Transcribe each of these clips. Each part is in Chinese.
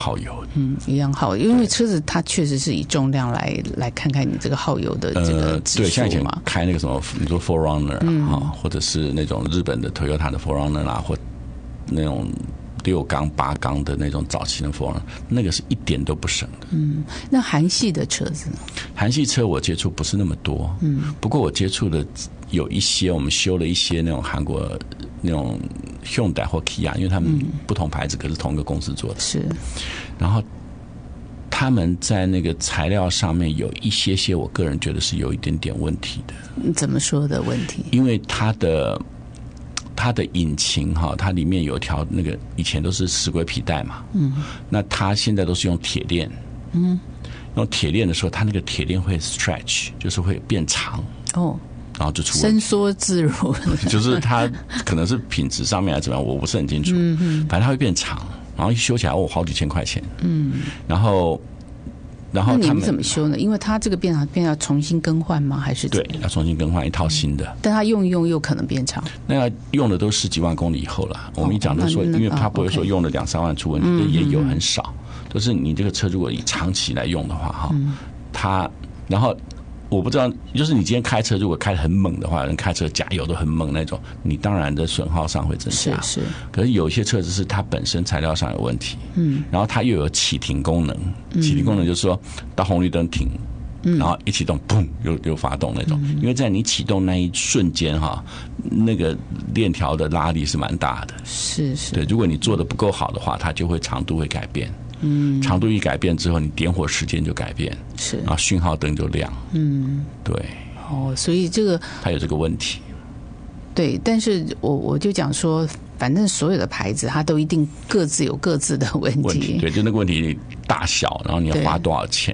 耗油。 一样耗油，因为车子它确实是以重量来看看你这个耗油的这个指数嘛。 对，像以前开那个什么，你说 4Runner 或者是那种日本的 Toyota 的 4Runner 啦，或那种6缸8缸的那种早期的 4Runner， 那个是一点都不省的。 那韩系的车子呢？ 韩系车我接触不是那么多，不过我接触的有一些，我们修了一些那种韩国那种 Hyundai 或 Kia， 因为他们不同牌子，可是同一个公司做的。是，然后他们在那个材料上面有一些，我个人觉得是有一点点问题的。 怎么说的问题？因为它的引擎它里面有条那个以前都是石硅皮带嘛，那它现在都是用铁链，用铁链的时候，它那个铁链会 stretch， 就是会变长然后就出伸缩自如， 就是它可能是品质上面还是怎么样，我不是很清楚。反正它会变长，然后一修起来好几千块钱。然后那你们怎么修呢？因为它这个变长要重新更换吗？还是对，要重新更换一套新的。 但它用一用又可能变长。 那要用的都10几万公里以后了。我们一讲都说，因为它不会说用了2、3万出问题，也有很少。都是你这个车如果以长期来用的话，它然后。我不知道，就是你今天开车如果开得很猛的话，人开车加油都很猛那种，你当然的损耗上会增加。是。可是有一些车子是它本身材料上有问题，然后它又有启停功能，启停功能就是说到红绿灯停，然后一启动，砰，又发动那种。因为在你启动那一瞬间那个链条的拉力是蛮大的。是。对，如果你做得不够好的话，它就会长度会改变。长度一改变之后，你点火时间就改变，是，然后讯号灯就亮。对。 所以这个它有这个问题。 对，但是我就讲说，反正所有的牌子它都一定各自有各自的问题。 对，就那个问题大小，然后你要花多少钱？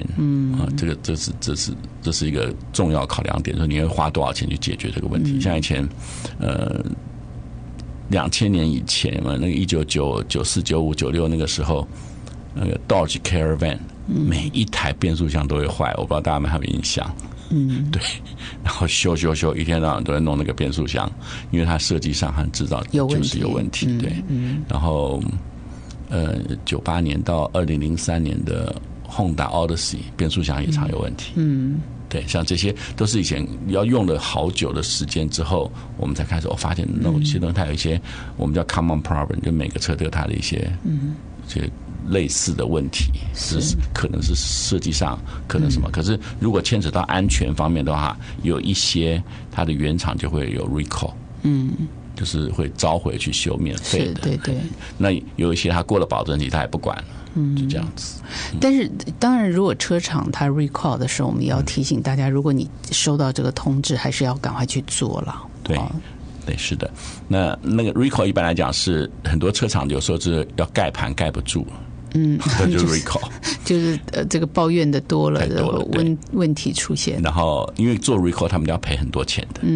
这是一个重要考量点，说你会花多少钱去解决这个问题。像以前2000年以前嘛，那个1994、95、96那个时候，那个 Dodge Caravan，每一台变速箱都会坏，我不知道大家有没有印象。对，然后修，一天到晚都在弄那个变速箱，因为它设计上和制造就是有问题。对，然后98年到2003年的 Honda Odyssey 变速箱也常有问题。对，像这些都是以前要用了好久的时间之后，我们才开始发现那些东西它有一些我们叫 common problem， 就每个车都有它的一些类似的问题，是可能是设计上，可能什么。可是如果牵扯到安全方面的话，有一些它的原厂就会有 recall，就是会召回去修免费的。对。那有一些它过了保证期，它也不管了。就这样子。 但是当然，如果车厂它 recall 的时候，我们也要提醒大家，如果你收到这个通知，还是要赶快去做了。 对。对，是的。那个 recall 一般来讲是很多车厂有时候是要盖盘盖不住。这就是 recall， 就是这个抱怨的多了，问题出现。 然后因为做 recall， 他们要赔很多钱的。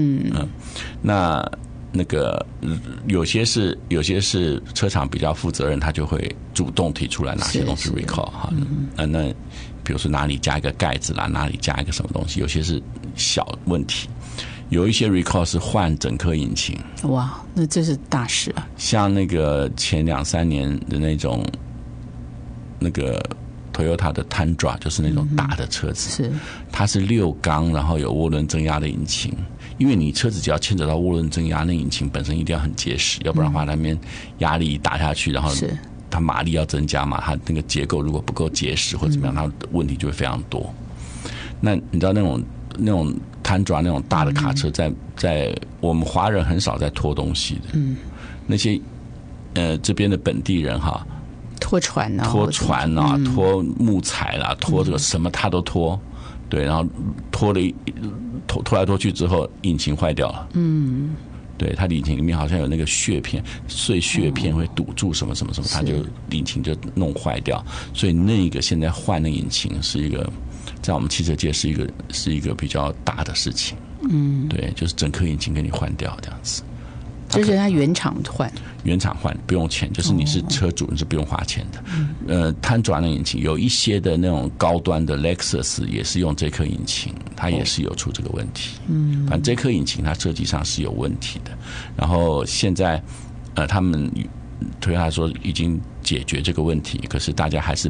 那个有些是车厂比较负责任，他就会主动提出来哪些东西 recall 那比如说哪里加一个盖子啦，哪里加一个什么东西，有些是小问题。有一些 recall 是换整颗引擎。 哇，那这是大事啊！ 像那个前2、3年的那种。那个 Toyota 的 Tundra 就是那种大的车子，它是6缸，然后有涡轮增压的引擎。因为你车子只要牵扯到涡轮增压，那引擎本身一定要很结实，要不然的话那边压力打下去，然后它马力要增加嘛，它那个结构如果不够结实或怎么样，它的问题就会非常多。那你知道那种 Tundra 那种大的卡车在我们华人很少在拖东西的。那些这边的本地人拖船啊， 拖木材啦，拖这个什么他都拖。对，然后拖来拖去之后，引擎坏掉了。对，它的引擎里面好像有那个碎屑片会堵住什么什么什么，它就引擎就弄坏掉。所以那个现在换那引擎是一个，在我们汽车界是一个比较大的事情。对，就是整颗引擎给你换掉这样子。 就是它原厂换不用钱，就是你是车主你是不用花钱的。Tundra 的引擎有一些的那种高端的 Lexus 也是用这颗引擎，它也是有出这个问题。反正这颗引擎它设计上是有问题的。然后现在他们 Toyota说已经解决这个问题，可是大家还是